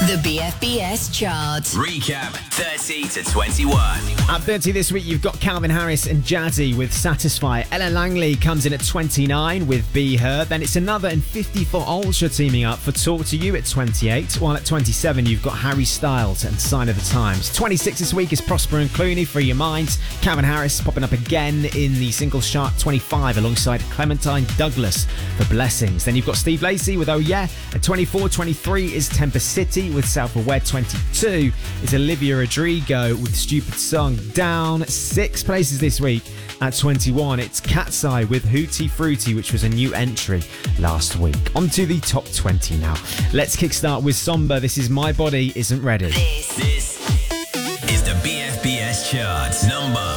The BFBS chart. Recap 30 to 21. At 30 this week, you've got Calvin Harris and Jazzy with Satisfy. Ellen Langley comes in at 29 with Be Her. Then it's another and 50 for Ultra teaming up for Talk to You at 28. While at 27, you've got Harry Styles and Sign of the Times. 26 this week is Prosper and Clooney, Free Your Mind. Calvin Harris popping up again in the singles chart, 25, alongside Clementine Douglas for Blessings. Then you've got Steve Lacey with Oh Yeah. At 24, 23 is Temper City with Self-Aware. 22 is Olivia Rodrigo with Stupid Song. Down 6 places this week. At 21, it's Cat's Eye with Hootie Fruity, which was a new entry last week. On to the top 20 now. Let's kickstart with Somber. This is My Body Isn't Ready. This is the BFBS chart, number